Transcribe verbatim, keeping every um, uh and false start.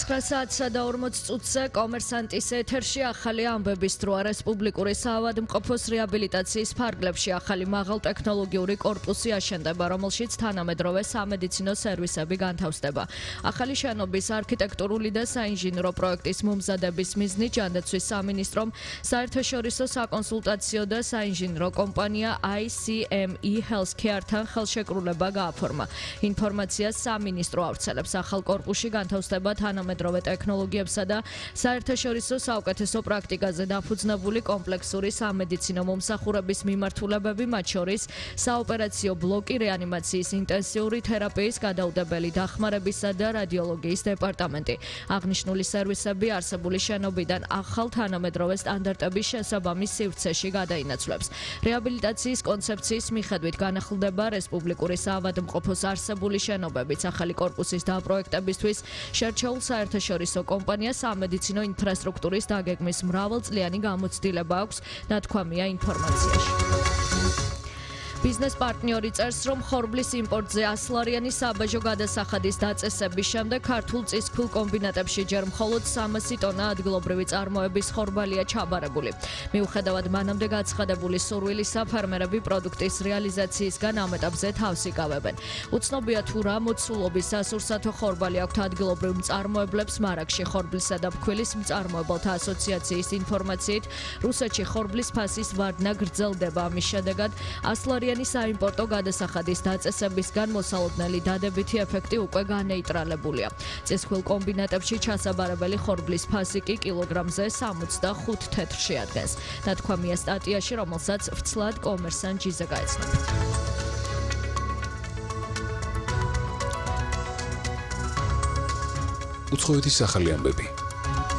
ცხრა საათსა და ორმოც წუთზე კომერსანტის ეთერში ახალი ამბების დროა. რესპუბლიკური საავადმყოფოს რეაბილიტაციის ფარგლებში ახალი მაღალტექნოლოგიური კორპუსი აშენდება, რომელშიც თანამედროვე სამედიცინო სერვისები განთავსდება. ახალი შენობის არქიტექტურული და საინჟინრო პროექტის მომზადების მიზნით ჯანდაცვის სამინისტრომ საერთაშორისო საკონსულტაციო და საინჟინრო კომპანია I C M E Healthcare-თან ხელშეკრულება გააფორმა. ინფორმაციას სამინისტრო ავრცელებს. ახალ კორპუსში განთავსდება თანამედროვე ტექნოლოგიებსა და საერთაშორისო საუკეთესო პრაქტიკაზე დაფუძნებული კომპლექსური სამედიცინო მომსახურების მიმართულებები, მათ შორის საოპერაციო ბლოკი, რეანიმაციის ინტენსიური თერაპიის, გადაუდებელი დახმარებისა და რადიოლოგიის დეპარტამენტი. აღნიშნული სერვისები არსებული შენობიდან ახალ თანამედროვე სტანდარტების შესაბამის სივრცეში გადაინაცვლებს. რეაბილიტაციის კონცეფციის მიხედვით განახლდება რესპუბლიკური საავადმყოფოს არსებული შენობებიც. ახალი კორპუსის დაპროექტებისთვის შერჩეულ საერთაშორისო კომპანიას სამედიცინო ინფრასტრუქტურის დაგეგმვის მრავალწლიანი გამოცდილება აქვს, ნათქვამია ინფორმაციაში. ბიზნეს პარტნიორი წერს, რომ ხორბლის იმპორტზე ასლარიანი საბაჟო გადასახადის დაწესების შემდეგ ქართულ წისქვილ კომბინატებში ჯერ მხოლოდ სამასი ტონა ადგილობრივი წარმოების ხორბალია ჩაბარებული. მიუხედავად მანამდე გაცხადებული სურვილისა, ფერმერები პროდუქტის რეალიზაციისგან ამ ეტაპზე თავს იკავებენ. უცნობია თუ რა მოცულობის სასურსათო ხორბალი აქვთ ადგილობრივ მწარმოებლებს. მარაგში ხორბლისა და ფქვილის მწარმოებელთა ასოციაციის ინფორმაციით, რუსეთში ხორბლის ფასის ვარდნა გრძელდება. ამის შედეგად ასლარიანი საიმპორტო გადასახადის დაწესებისგან მოსალოდნელი დადებითი ეფექტი უკვე განეიტრალებულია. წისქვილ კომბინატებში ჩასაბარებელი ხორბლის ფასი კი კილოგრამზე სამოცდახუთ თეთრში ადგენს. ნათქვამია სტატიაში, რომელსაც ვრცლად კომერსანტ.jz-ზე გაეცნობთ. უცხოეთის ახალი ამბები.